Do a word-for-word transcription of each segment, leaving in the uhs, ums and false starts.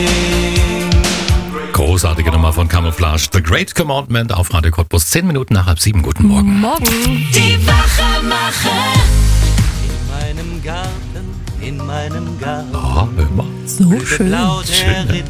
Großartige Nummer von Camouflage. The Great Commandment auf Radio Cottbus. Zehn Minuten nach halb sieben. Guten Morgen. Morgen. Die Wachermacher. In meinem Garten, in meinem Garten. Oh, hör mal. So schön. Schön, ne?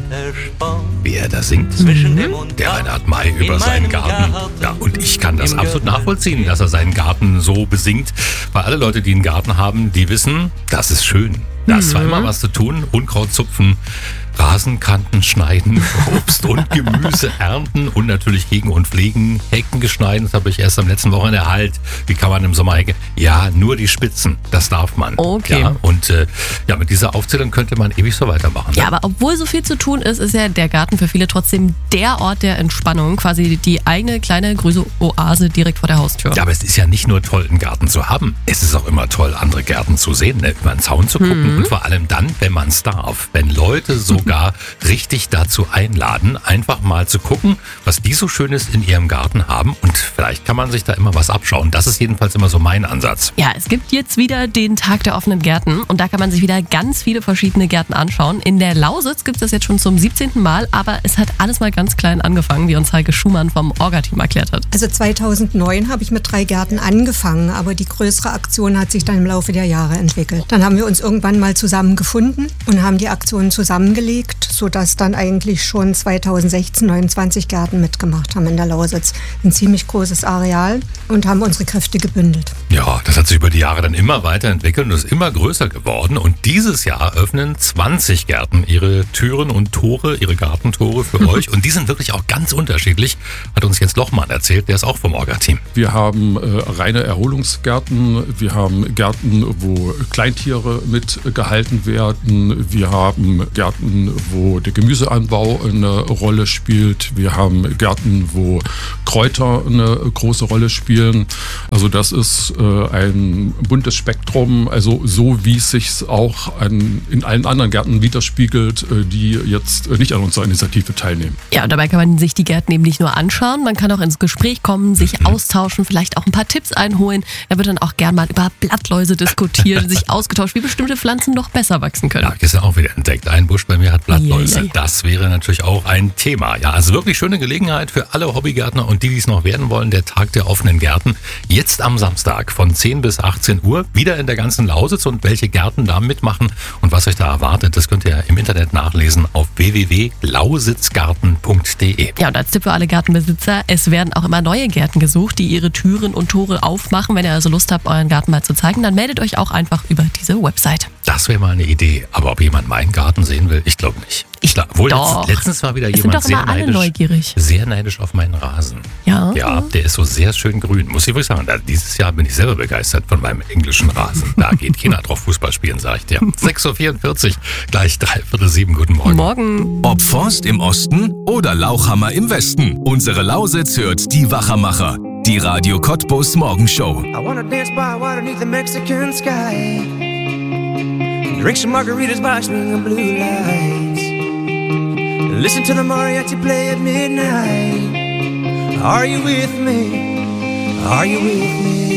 Wie er da singt. Zwischen dem und Der Reinhard May über seinen Garten. Ja, und ich kann das absolut nachvollziehen, dass er seinen Garten so besingt. Weil alle Leute, die einen Garten haben, die wissen, das ist schön. Da ist zwar immer was zu tun. Unkraut zupfen, Rasenkanten schneiden, Obst und Gemüse ernten und natürlich hegen und pflegen, Hecken geschneiden. Das habe ich erst am letzten Wochenende halt. Wie kann man im Sommer Hecke? Ja, nur die Spitzen. Das darf man. Okay. Ja, und äh, ja, mit dieser Aufzählung könnte man ewig so weitermachen. Ja, Ne? aber obwohl so viel zu tun ist, ist ja der Garten für viele trotzdem der Ort der Entspannung. Quasi die eigene kleine grüne Oase direkt vor der Haustür. Ja, aber es ist ja nicht nur toll, einen Garten zu haben. Es ist auch immer toll, andere Gärten zu sehen, ne? Über den Zaun zu gucken und vor allem dann, wenn man es darf. Wenn Leute sogar richtig dazu einladen, einfach mal zu gucken, was die so Schönes in ihrem Garten haben und vielleicht kann man sich da immer was abschauen. Das ist jedenfalls immer so mein Ansatz. Ja, es gibt jetzt wieder den Tag der offenen Gärten und da kann man sich wieder ganz viele verschiedene Gärten anschauen. In der Lausitz gibt es das jetzt schon zum siebzehnten Mal, aber es hat alles mal ganz klein angefangen, wie uns Heike Schumann vom Orga-Team erklärt hat. Also zweitausendneun habe ich mit drei Gärten angefangen, aber die größere Aktion hat sich dann im Laufe der Jahre entwickelt. Dann haben wir uns irgendwann mal zusammengefunden und haben die Aktion zusammengelegt, sodass dann eigentlich schon zweitausendsechzehn neunundzwanzig Gärten mitgemacht haben in der Lausitz. Ein ziemlich großes Areal und haben unsere Kräfte gebündelt. Ja, das hat sich über die Jahre dann immer weiterentwickelt und ist immer größer geworden. Und dieses Jahr öffnen zwanzig Gärten ihre Türen und Tore, ihre Gartentore für euch. Und die sind wirklich auch ganz unterschiedlich, hat uns Jens Lochmann erzählt, der ist auch vom Orga-Team. Wir haben äh, reine Erholungsgärten, wir haben Gärten, wo Kleintiere mit gehalten werden, wir haben Gärten, wo der Gemüseanbau eine Rolle spielt, wir haben Gärten, wo Kräuter eine große Rolle spielen. Also das ist äh, ein buntes Spektrum, also so wie es sich auch an, in allen anderen Gärten widerspiegelt, äh, die jetzt äh, nicht an unserer Initiative teilnehmen. Ja, und dabei kann man sich die Gärten eben nicht nur anschauen, man kann auch ins Gespräch kommen, sich austauschen, vielleicht auch ein paar Tipps einholen. Da wird dann auch gern mal über Blattläuse diskutiert, sich ausgetauscht, wie bestimmte Pflanzen noch besser wachsen können. Ja, gestern auch wieder entdeckt. Ein Busch bei mir hat Blattläuse. Eieiei. Das wäre natürlich auch ein Thema. Ja, also wirklich schöne Gelegenheit für alle Hobbygärtner und die, die es noch werden wollen. Der Tag der offenen Gärten. Jetzt am Samstag von zehn bis achtzehn Uhr. Wieder in der ganzen Lausitz. Und welche Gärten da mitmachen und was euch da erwartet, das könnt ihr im Internet nachlesen auf w w w punkt lausitzgarten punkt d e. Ja, und als Tipp für alle Gartenbesitzer, es werden auch immer neue Gärten gesucht, die ihre Türen und Tore aufmachen. Wenn ihr also Lust habt, euren Garten mal zu zeigen, dann meldet euch auch einfach über diese Website. Das wäre mal eine Idee. Aber ob jemand meinen Garten sehen will, ich glaube nicht. Ich glaube, wohl Doch. letzt, letztens war wieder Es sind jemand doch sehr immer alle neidisch, neugierig. sehr neidisch auf meinen Rasen. Ja. Ja, der ist so sehr schön grün. Muss ich wirklich sagen, da, dieses Jahr bin ich selber begeistert von meinem englischen Rasen. Da geht keiner drauf Fußball spielen, sag ich dir. sechs Uhr vierundvierzig, gleich dreiviertel sieben. Guten Morgen. Morgen. Ob Forst im Osten oder Lauchhammer im Westen. Unsere Lausitz hört die Wachermacher. Die Radio Cottbus Morgenshow. I wanna dance by water beneath the Mexican sky. Drink some margaritas by a string of blue lights. Listen to the mariachi play at midnight. Are you with me? Are you with me?